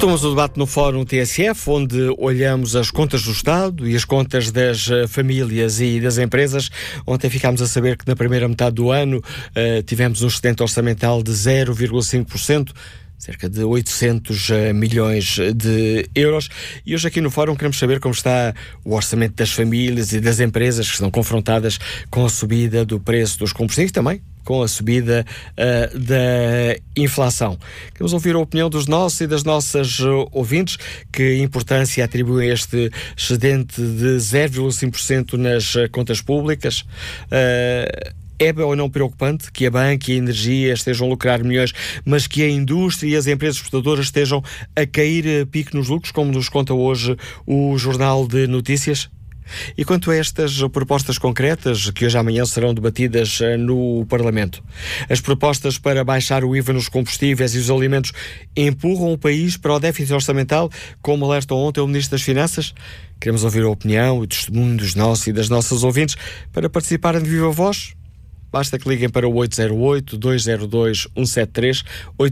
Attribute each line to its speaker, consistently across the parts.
Speaker 1: Retomamos o debate no Fórum TSF, onde olhamos as contas do Estado e as contas das famílias e das empresas. Ontem ficámos a saber que na primeira metade do ano tivemos um excedente orçamental de 0,5%, cerca de 800 milhões de euros. E hoje aqui no Fórum queremos saber como está o orçamento das famílias e das empresas que estão confrontadas com a subida do preço dos combustíveis, também com a subida da inflação. Queremos ouvir a opinião dos nossos e das nossas ouvintes. Que importância atribuem a este excedente de 0,5% nas contas públicas? É ou não preocupante que a banca e a energia estejam a lucrar milhões, mas que a indústria e as empresas exportadoras estejam a cair a pique nos lucros, como nos conta hoje o Jornal de Notícias? E quanto a estas propostas concretas, que hoje amanhã serão debatidas no Parlamento, as propostas para baixar o IVA nos combustíveis e os alimentos empurram o país para o déficit orçamental, como alertou ontem o Ministro das Finanças? Queremos ouvir a opinião e o testemunho dos nossos e das nossas ouvintes. Para participarem de viva voz, basta que liguem para o 808-202-173,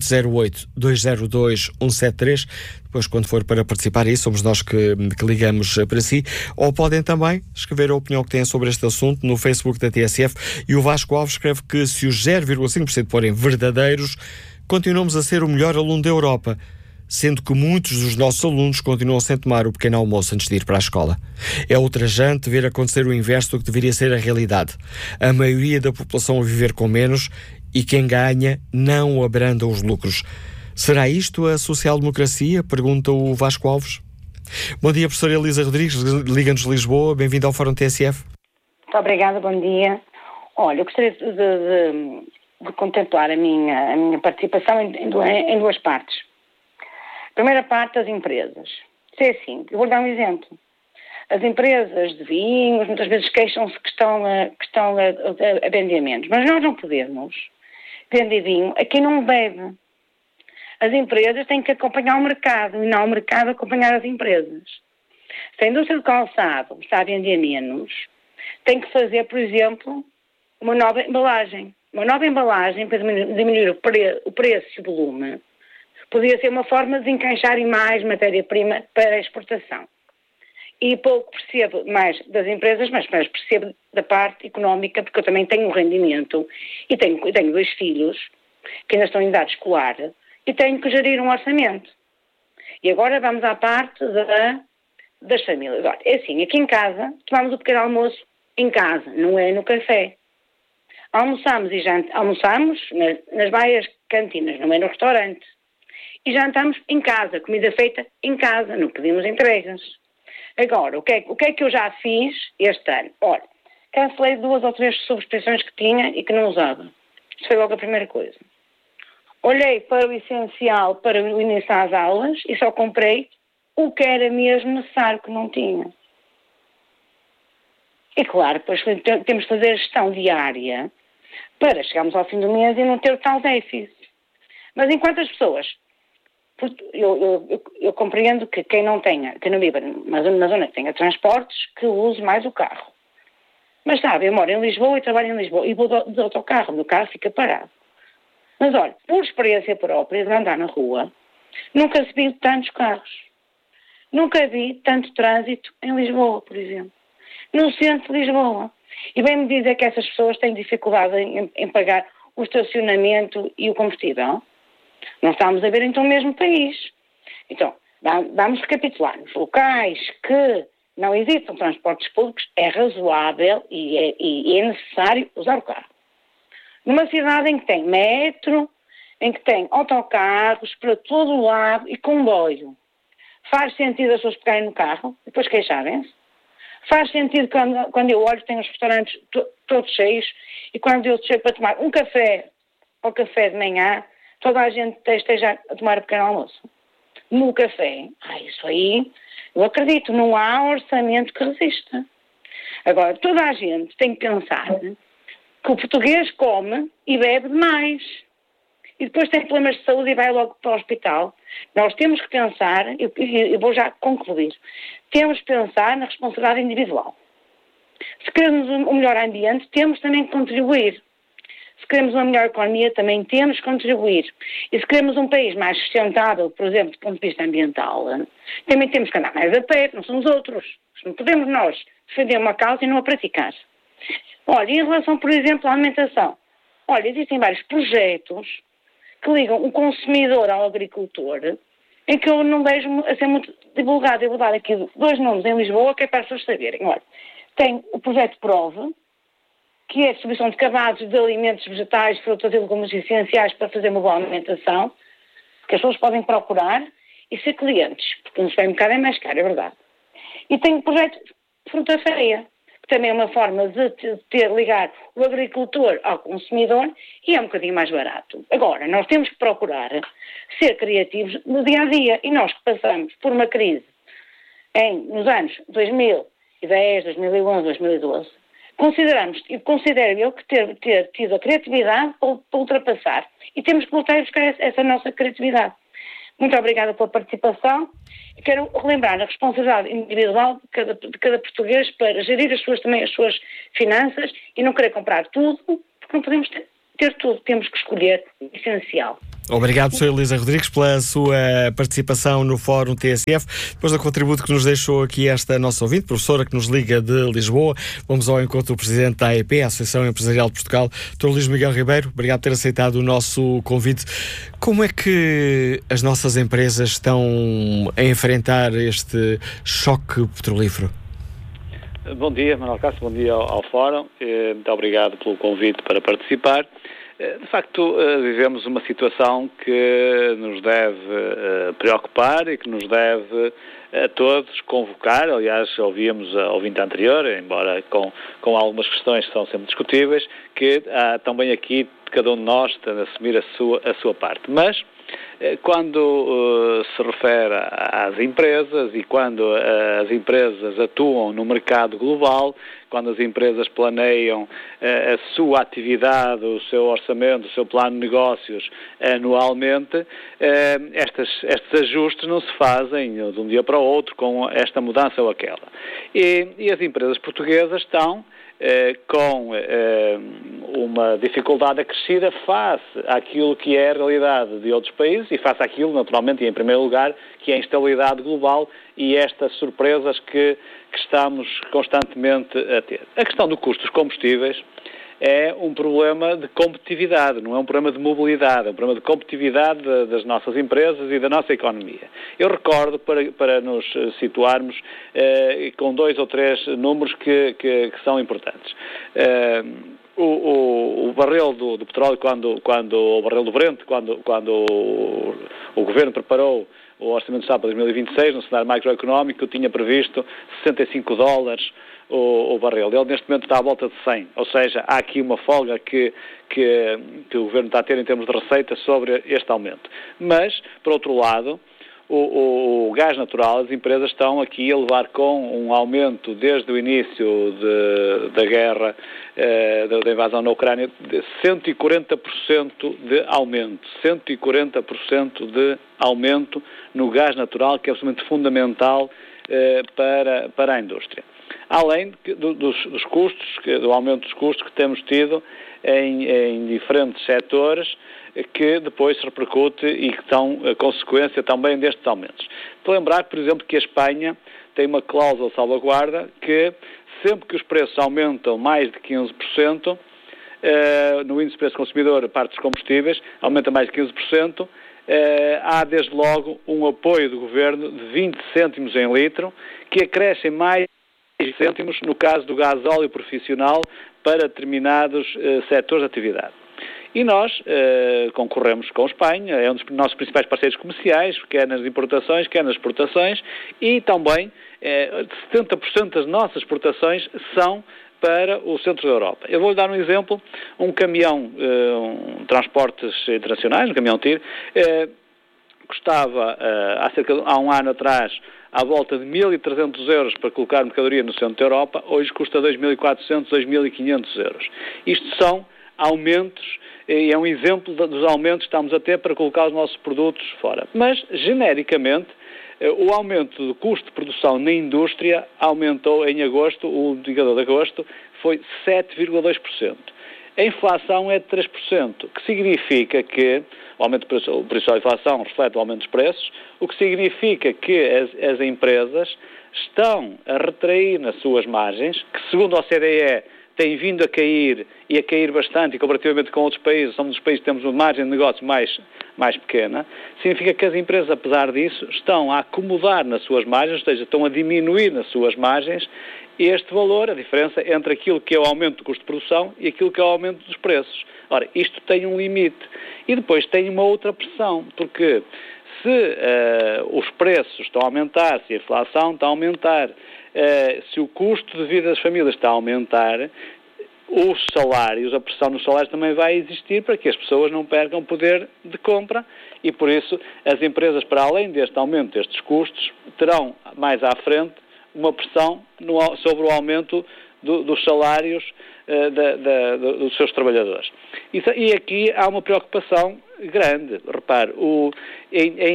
Speaker 1: 808-202-173. Depois, quando for para participar aí, somos nós que ligamos para si. Ou podem também escrever a opinião que têm sobre este assunto no Facebook da TSF. E o Vasco Alves escreve que se os 0,5% forem verdadeiros, continuamos a ser o melhor aluno da Europa, sendo que muitos dos nossos alunos continuam sem tomar o pequeno almoço antes de ir para a escola. É ultrajante ver acontecer o inverso do que deveria ser a realidade. A maioria da população a viver com menos e quem ganha não abranda os lucros. Será isto a social-democracia? Pergunta o Vasco Alves. Bom dia, professora Elisa Rodrigues, Liga-nos de Lisboa. Bem-vinda ao Fórum TSF.
Speaker 2: Muito obrigada, bom dia. Olha, eu gostaria de contemplar a minha participação em duas partes. Primeira parte, as empresas. Isso é assim, eu vou dar um exemplo. As empresas de vinhos muitas vezes queixam-se que estão a vender menos, mas nós não podemos vender vinho a quem não bebe. As empresas têm que acompanhar o mercado e não o mercado acompanhar as empresas. Se a indústria do calçado está a vender menos, tem que fazer, por exemplo, uma nova embalagem. Uma nova embalagem para diminuir o preço e o volume. Podia ser uma forma de encaixarem mais matéria-prima para a exportação. E pouco percebo mais das empresas, mas percebo da parte económica, porque eu também tenho um rendimento e tenho 2 filhos que ainda estão em idade escolar e tenho que gerir um orçamento. E agora vamos à parte das famílias. Olha, é assim, aqui em casa tomamos o pequeno almoço em casa, não é no café. Almoçamos nas várias cantinas, não é no restaurante. E jantamos em casa, comida feita em casa, não pedimos entregas. Agora, o que é que eu já fiz este ano? Olha, cancelei 2 ou 3 subscrições que tinha e que não usava. Isso foi logo a primeira coisa. Olhei para o essencial para o início às aulas e só comprei o que era mesmo necessário, que não tinha. E claro, depois temos que fazer a gestão diária para chegarmos ao fim do mês e não ter o tal déficit. Mas enquanto as pessoas... Eu compreendo que quem não viva numa zona que tenha transportes, que use mais o carro. Mas sabe, eu moro em Lisboa e trabalho em Lisboa e vou de autocarro, o meu carro fica parado. Mas olha, por experiência própria de andar na rua, nunca se viu tantos carros. Nunca vi tanto trânsito em Lisboa, por exemplo. No centro de Lisboa. E bem me dizer que essas pessoas têm dificuldade em pagar o estacionamento e o combustível. Não estamos a ver então o mesmo país. Então, vamos recapitular. Nos locais que não existam transportes públicos, é razoável e é necessário usar o carro. Numa cidade em que tem metro, em que tem autocarros para todo o lado e comboio, faz sentido as pessoas pegarem no carro e depois queixarem-se? Faz sentido quando eu olho, tem os restaurantes todos cheios e quando eu chego para tomar um café ao café de manhã, toda a gente esteja a tomar um pequeno almoço. No café, isso aí, eu acredito, não há orçamento que resista. Agora, toda a gente tem que pensar que o português come e bebe demais. E depois tem problemas de saúde e vai logo para o hospital. Nós temos que pensar, eu vou já concluir, temos que pensar na responsabilidade individual. Se queremos um melhor ambiente, temos também que contribuir. Se queremos uma melhor economia, também temos que contribuir. E se queremos um país mais sustentável, por exemplo, do ponto de vista ambiental, também temos que andar mais a pé, não somos outros. Não podemos nós defender uma causa e não a praticar. Olha, em relação, por exemplo, à alimentação, olha, existem vários projetos que ligam o consumidor ao agricultor, em que eu não vejo a ser muito divulgado. Eu vou dar aqui 2 nomes em Lisboa, que é para as pessoas saberem. Olha, tem o projeto Prove, que é a distribuição de cabazes de alimentos vegetais, frutas e legumes essenciais para fazer uma boa alimentação, que as pessoas podem procurar e ser clientes, porque no supermercado é mais caro, é verdade. E tem o projeto Fruta Feia, que também é uma forma de ligar o agricultor ao consumidor e é um bocadinho mais barato. Agora, nós temos que procurar ser criativos no dia-a-dia e nós que passamos por uma crise nos anos 2010, 2011, 2012, considero eu que ter tido a criatividade para ultrapassar e temos que voltar a buscar essa nossa criatividade. Muito obrigada pela participação. Quero relembrar a responsabilidade individual de cada português para gerir as suas finanças e não querer comprar tudo, porque não podemos ter tudo, temos que escolher o essencial.
Speaker 1: Obrigado, Sra. Elisa Rodrigues, pela sua participação no Fórum TSF. Depois do contributo que nos deixou aqui esta nossa ouvinte, professora que nos liga de Lisboa, vamos ao encontro do Presidente da AEP, a Associação Empresarial de Portugal, Dr. Luís Miguel Ribeiro. Obrigado por ter aceitado o nosso convite. Como é que as nossas empresas estão a enfrentar este choque petrolífero?
Speaker 3: Bom dia, Manuel Castro, bom dia ao Fórum. Muito obrigado pelo convite para participar. De facto, vivemos uma situação que nos deve preocupar e que nos deve a todos convocar. Aliás, ouvíamos a ouvinte anterior, embora com algumas questões que são sempre discutíveis, que há também aqui cada um de nós tem de assumir a sua parte. Mas quando se refere às empresas e quando as empresas atuam no mercado global, quando as empresas planeiam a sua atividade, o seu orçamento, o seu plano de negócios anualmente, estes ajustes não se fazem de um dia para o outro com esta mudança ou aquela. E as empresas portuguesas estão com uma dificuldade acrescida face àquilo que é a realidade de outros países e face àquilo, naturalmente, e em primeiro lugar, que é a instabilidade global e estas surpresas que estamos constantemente a ter. A questão do custo dos combustíveis é um problema de competitividade, não é um problema de mobilidade, é um problema de competitividade das nossas empresas e da nossa economia. Eu recordo, para nos situarmos, com 2 ou 3 números que são importantes. O barril do petróleo, o barril do Brent, quando o Governo preparou o Orçamento de Estado para 2026, no cenário macroeconómico, tinha previsto $65 o barril. Ele neste momento está à volta de 100, ou seja, há aqui uma folga que o Governo está a ter em termos de receita sobre este aumento. Mas, por outro lado, o gás natural, as empresas estão aqui a levar com um aumento desde o início da guerra, da invasão na Ucrânia, de 140% de aumento. 140% de aumento no gás natural, que é absolutamente fundamental para a indústria. Além dos custos, do aumento dos custos que temos tido em diferentes setores, que depois se repercute e que são a consequência também destes aumentos. Estou a lembrar, por exemplo, que a Espanha tem uma cláusula de salvaguarda que sempre que os preços aumentam mais de 15%, no índice de preço consumidor, a parte dos combustíveis, aumenta mais de 15%, há desde logo um apoio do Governo de 20 cêntimos em litro, que acrescem mais 10 cêntimos no caso do gasóleo profissional para determinados setores de atividade. E nós concorremos com a Espanha, é um dos nossos principais parceiros comerciais, quer nas importações, quer nas exportações, e também 70% das nossas exportações são para o centro da Europa. Eu vou-lhe dar um exemplo, um caminhão, transportes internacionais, um caminhão TIR, custava há um ano atrás à volta de 1.300 euros para colocar mercadoria no centro da Europa, hoje custa 2.400, 2.500 euros. Isto são aumentos, e é um exemplo dos aumentos que estamos a ter para colocar os nossos produtos fora. Mas, genericamente, o aumento do custo de produção na indústria aumentou em agosto, o indicador de agosto foi 7,2%. A inflação é de 3%, que significa que o aumento do preço da inflação reflete o aumento dos preços, o que significa que as empresas estão a retrair nas suas margens, que segundo a OCDE têm vindo a cair e a cair bastante, e comparativamente com outros países, somos dos países que temos uma margem de negócio mais pequena, significa que as empresas, apesar disso, estão a acomodar nas suas margens, ou seja, estão a diminuir nas suas margens este valor, a diferença entre aquilo que é o aumento do custo de produção e aquilo que é o aumento dos preços. Ora, isto tem um limite. E depois tem uma outra pressão, porque se os preços estão a aumentar, se a inflação está a aumentar, se o custo de vida das famílias está a aumentar, os salários, a pressão nos salários também vai existir para que as pessoas não percam poder de compra e, por isso, as empresas, para além deste aumento destes custos, terão mais à frente uma pressão sobre o aumento dos salários dos seus trabalhadores. E aqui há uma preocupação grande. Repare, em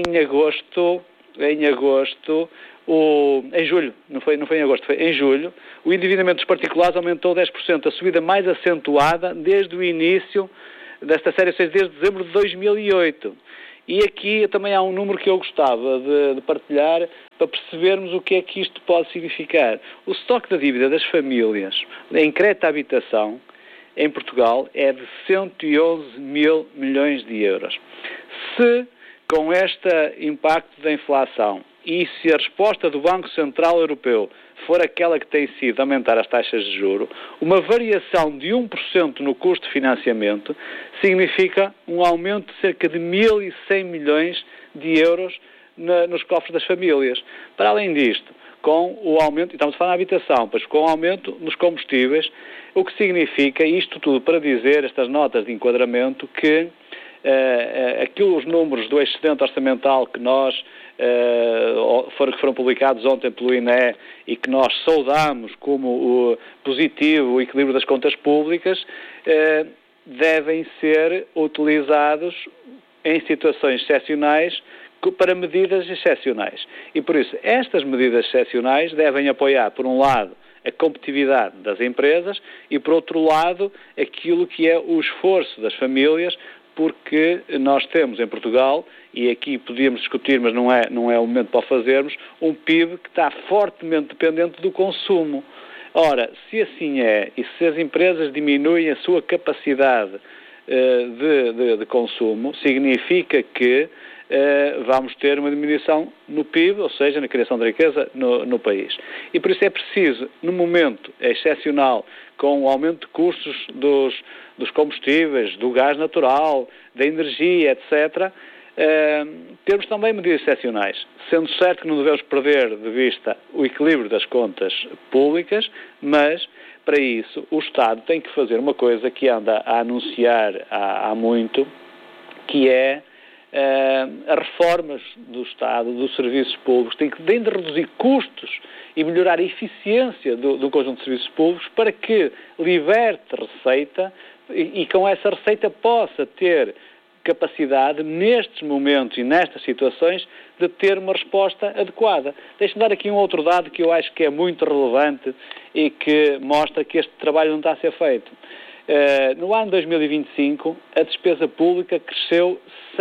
Speaker 3: julho, não foi em agosto, foi em julho, o endividamento dos particulares aumentou 10%, a subida mais acentuada desde o início desta série, ou seja, desde dezembro de 2008. E aqui também há um número que eu gostava de partilhar para percebermos o que é que isto pode significar. O estoque da dívida das famílias em crédito à habitação em Portugal é de 111 mil milhões de euros. Se, com este impacto da inflação, e se a resposta do Banco Central Europeu for aquela que tem sido aumentar as taxas de juros, uma variação de 1% no custo de financiamento significa um aumento de cerca de 1.100 milhões de euros nos cofres das famílias. Para além disto, com o aumento, e estamos a falar na habitação, pois com o aumento nos combustíveis, o que significa, isto tudo para dizer, estas notas de enquadramento, que os números do excedente orçamental que foram publicados ontem pelo INE e que nós saudamos como o positivo, o equilíbrio das contas públicas, devem ser utilizados em situações excepcionais para medidas excepcionais. E por isso, estas medidas excepcionais devem apoiar, por um lado, a competitividade das empresas e, por outro lado, aquilo que é o esforço das famílias, porque nós temos em Portugal, e aqui podíamos discutir, mas não é o momento para o fazermos, um PIB que está fortemente dependente do consumo. Ora, se assim é, e se as empresas diminuem a sua capacidade de consumo, significa que vamos ter uma diminuição no PIB, ou seja, na criação de riqueza no país. E por isso é preciso, no momento excepcional, com o aumento de custos dos combustíveis, do gás natural, da energia, etc., termos também medidas excepcionais, sendo certo que não devemos perder de vista o equilíbrio das contas públicas, mas para isso o Estado tem que fazer uma coisa que anda a anunciar há muito, que é as reformas do Estado, dos serviços públicos, tem que reduzir custos e melhorar a eficiência do conjunto de serviços públicos para que liberte receita e com essa receita possa ter capacidade, nestes momentos e nestas situações, de ter uma resposta adequada. Deixe-me dar aqui um outro dado que eu acho que é muito relevante e que mostra que este trabalho não está a ser feito. No ano 2025, a despesa pública cresceu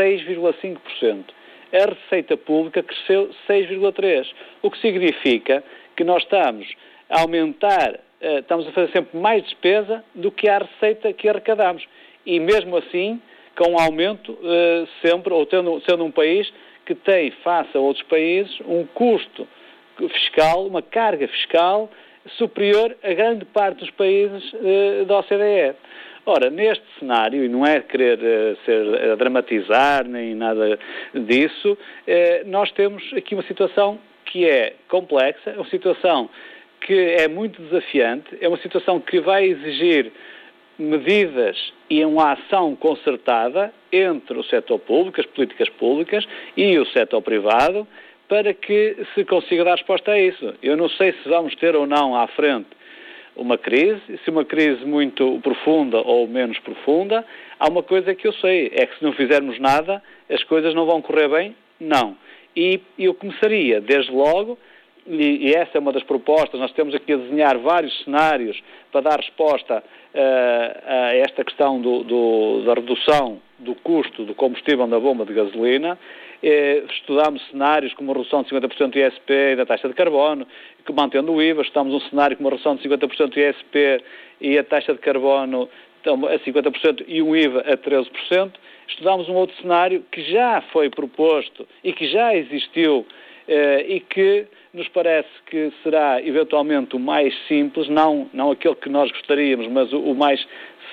Speaker 3: 6,5%. A receita pública cresceu 6,3%. O que significa que nós estamos a aumentar, estamos a fazer sempre mais despesa do que a receita que arrecadamos. E mesmo assim, com um aumento sempre, ou sendo um país que tem, face a outros países, um custo fiscal, uma carga fiscal superior a grande parte dos países da OCDE. Ora, neste cenário, e não é querer dramatizar nem nada disso, nós temos aqui uma situação que é complexa, uma situação que é muito desafiante, é uma situação que vai exigir medidas e uma ação concertada entre o setor público, as políticas públicas e o setor privado, para que se consiga dar resposta a isso. Eu não sei se vamos ter ou não à frente uma crise, se uma crise muito profunda ou menos profunda. Há uma coisa que eu sei, é que se não fizermos nada, as coisas não vão correr bem? Não. E eu começaria, desde logo, e essa é uma das propostas. Nós temos aqui a desenhar vários cenários para dar resposta a esta questão da redução do custo do combustível na bomba de gasolina. Estudamos cenários como a redução de 50% do ISP e da taxa de carbono, mantendo o IVA. Estudamos um cenário com uma redução de 50% do ISP e a taxa de carbono a 50% e um IVA a 13%. Estudámos um outro cenário que já foi proposto e que já existiu e que nos parece que será eventualmente o mais simples, não aquele que nós gostaríamos, mas o mais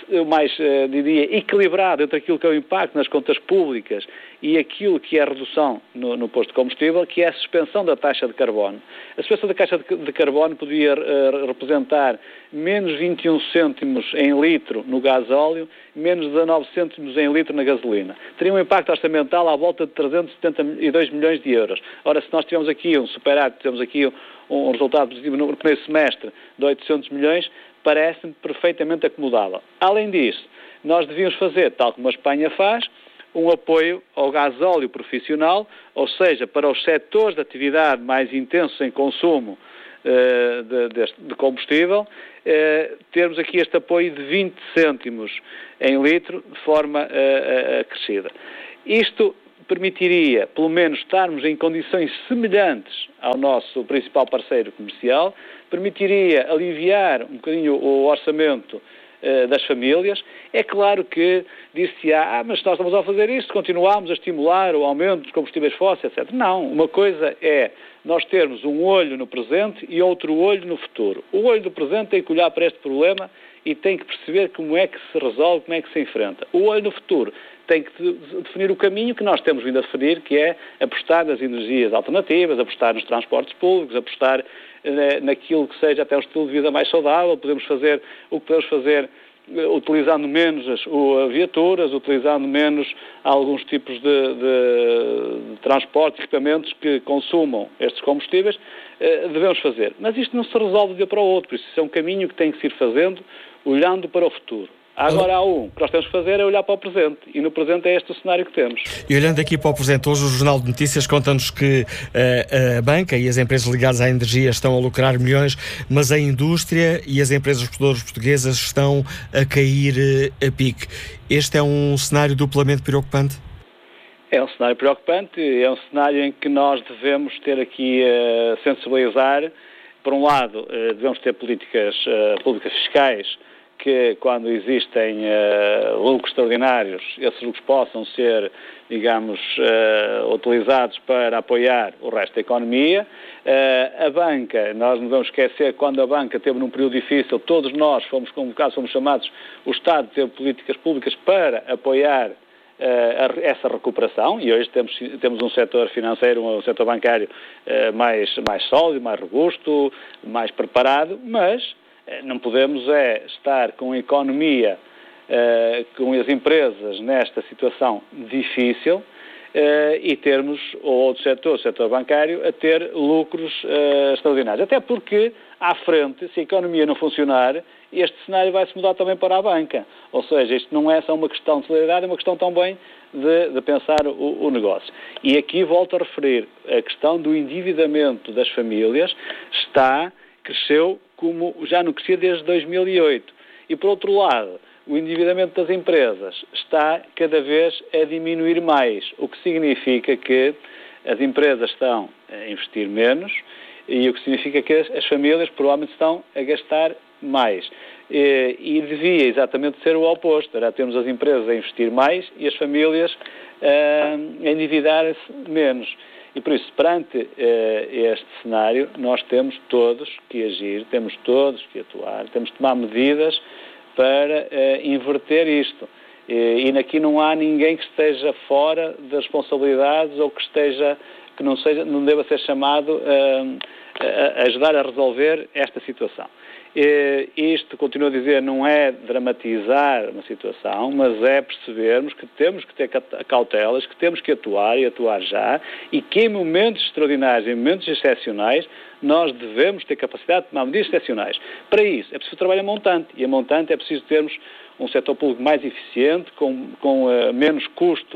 Speaker 3: diria, equilibrado entre aquilo que é o impacto nas contas públicas e aquilo que é a redução no posto de combustível, que é a suspensão da taxa de carbono. A suspensão da taxa de carbono podia representar menos 21 cêntimos em litro no gasóleo, menos 19 cêntimos em litro na gasolina. Teria um impacto orçamental à volta de 372 milhões de euros. Ora, se nós tivermos aqui um superávit, temos aqui um resultado positivo no primeiro semestre de 800 milhões, parece-me perfeitamente acomodável. Além disso, nós devíamos fazer, tal como a Espanha faz, um apoio ao gasóleo profissional, ou seja, para os setores de atividade mais intensos em consumo de combustível, termos aqui este apoio de 20 cêntimos em litro de forma acrescida. Isto permitiria, pelo menos, estarmos em condições semelhantes ao nosso principal parceiro comercial, permitiria aliviar um bocadinho o orçamento das famílias. É claro que dir-se-á, mas nós estamos a fazer isto, continuamos a estimular o aumento dos combustíveis fósseis, etc. Não, uma coisa é nós termos um olho no presente e outro olho no futuro. O olho do presente tem que olhar para este problema e tem que perceber como é que se resolve, como é que se enfrenta. O olho no futuro tem que definir o caminho que nós temos vindo a definir, que é apostar nas energias alternativas, apostar nos transportes públicos, apostar naquilo que seja até um estilo de vida mais saudável. Podemos fazer o que podemos fazer utilizando menos as viaturas, utilizando menos alguns tipos de transporte, equipamentos que consumam estes combustíveis, devemos fazer. Mas isto não se resolve de um dia para o outro, por isso é um caminho que tem que se ir fazendo, olhando para o futuro. Agora há o que nós temos que fazer é olhar para o presente, e no presente é este o cenário que temos.
Speaker 1: E olhando aqui para o presente, hoje o Jornal de Notícias conta-nos que a banca e as empresas ligadas à energia estão a lucrar milhões, mas a indústria e as empresas produtoras portuguesas estão a cair a pique. Este é um cenário duplamente preocupante?
Speaker 3: É um cenário preocupante, é um cenário em que nós devemos ter aqui sensibilizar. Por um lado, devemos ter políticas públicas fiscais que, quando existem lucros extraordinários, esses lucros possam ser, digamos, utilizados para apoiar o resto da economia. A banca, nós não devemos esquecer, quando a banca teve num período difícil, todos nós fomos convocados, fomos chamados, o Estado teve políticas públicas para apoiar essa recuperação, e hoje temos um setor financeiro, um setor bancário mais sólido, mais robusto, mais preparado, mas não podemos estar com a economia, com as empresas nesta situação difícil e termos outro setor, o setor bancário, a ter lucros extraordinários. Até porque, à frente, se a economia não funcionar, este cenário vai-se mudar também para a banca. Ou seja, isto não é só uma questão de solidariedade, é uma questão também de pensar o negócio. E aqui volto a referir, a questão do endividamento das famílias cresceu como já não crescia desde 2008. E, por outro lado, o endividamento das empresas está cada vez a diminuir mais, o que significa que as empresas estão a investir menos e o que significa que as famílias provavelmente estão a gastar mais. E devia exatamente ser o oposto, era termos as empresas a investir mais e as famílias a endividarem-se menos. E por isso, perante este cenário, nós temos todos que agir, temos todos que atuar, temos que tomar medidas para inverter isto. E aqui não há ninguém que esteja fora das responsabilidades ou que não deva ser chamado a ajudar a resolver esta situação. Isto, continuo a dizer, não é dramatizar uma situação, mas é percebermos que temos que ter cautelas, que temos que atuar e atuar já, e que em momentos extraordinários, em momentos excepcionais, nós devemos ter capacidade de tomar medidas excepcionais. Para isso, é preciso trabalho a montante, e a montante é preciso termos um setor público mais eficiente, com menos custo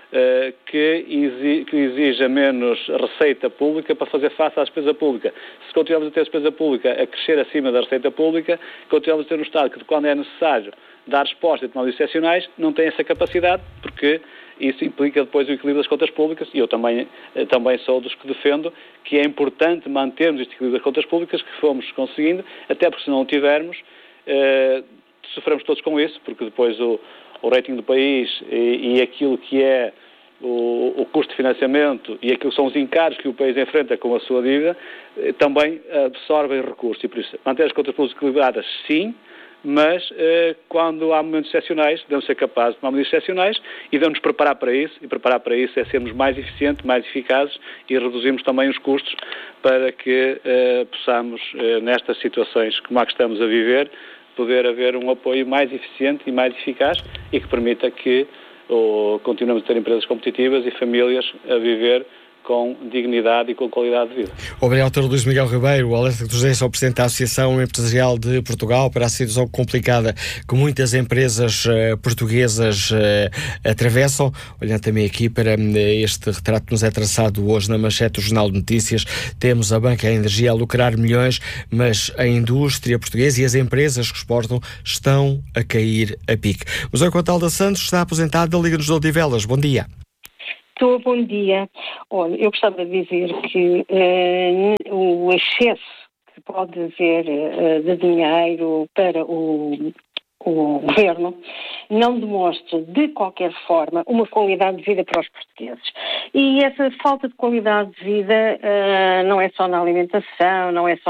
Speaker 3: que exija menos receita pública para fazer face à despesa pública. Se continuamos a ter a despesa pública a crescer acima da receita pública, continuamos a ter um Estado que, quando é necessário dar resposta a demandas excepcionais, não tem essa capacidade, porque isso implica depois o equilíbrio das contas públicas, e eu também sou dos que defendo que é importante mantermos este equilíbrio das contas públicas, que fomos conseguindo, até porque se não o tivermos, sofremos todos com isso, porque depois o rating do país e aquilo que é o custo de financiamento e aquilo que são os encargos que o país enfrenta com a sua dívida, também absorvem recursos. E por isso, manter as contas públicas equilibradas, sim, mas quando há momentos excepcionais, devemos ser capazes de tomar medidas excepcionais e devemos nos preparar para isso, e preparar para isso é sermos mais eficientes, mais eficazes e reduzirmos também os custos para que possamos, nestas situações como a que estamos a viver, poder haver um apoio mais eficiente e mais eficaz e que permita que continuemos a ter empresas competitivas e famílias a viver com dignidade e com qualidade de vida.
Speaker 1: Obrigado, Dr. Luís Miguel Ribeiro. O alerta que nos deixa ao Presidente da Associação Empresarial de Portugal para a situação complicada que muitas empresas portuguesas atravessam. Olhando também aqui para este retrato que nos é traçado hoje na manchete do Jornal de Notícias, temos a Banca Energia a lucrar milhões, mas a indústria portuguesa e as empresas que exportam estão a cair a pique. O José Cotalda Santos está aposentado da Liga dos Odivelas. Bom dia.
Speaker 4: Bom dia. Olha, eu gostava de dizer que o excesso que pode haver de dinheiro para o Governo não demonstra de qualquer forma uma qualidade de vida para os portugueses. E essa falta de qualidade de vida não é só na alimentação, não é só